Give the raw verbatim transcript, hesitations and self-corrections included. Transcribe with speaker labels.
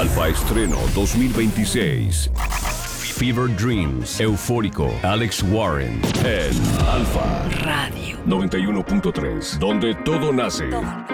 Speaker 1: Alfa Estreno dos mil veintiséis. Fever Dreams, Eufórico, Alex Warren, en Alfa Radio noventa y uno punto tres, donde todo nace.